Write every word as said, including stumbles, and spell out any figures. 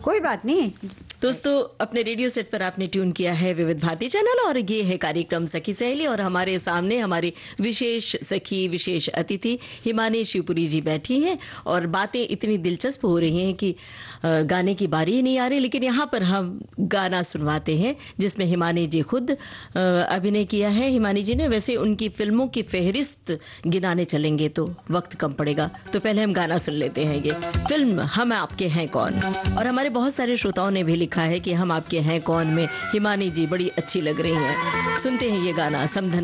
कोई बात नहीं। दोस्तों, अपने रेडियो सेट पर आपने ट्यून किया है विविध भारती चैनल और ये है कार्यक्रम सखी सहेली और हमारे सामने हमारी विशेष सखी, विशेष अतिथि हिमानी शिवपुरी जी बैठी हैं और बातें इतनी दिलचस्प हो रही हैं कि गाने की बारी ही नहीं आ रही। लेकिन यहाँ पर हम गाना सुनवाते हैं जिसमें हिमानी जी खुद अभिनय किया है। हिमानी जी ने वैसे उनकी फिल्मों की फहरिस्त गिनाने चलेंगे तो वक्त कम पड़ेगा, तो पहले हम गाना सुन लेते हैं। ये फिल्म हम आपके हैं कौन, और हमारे बहुत सारे श्रोताओं ने भी लिखा है कि हम आपके हैं कौन में हिमानी जी बड़ी अच्छी लग रही हैं। सुनते हैं ये गाना समधन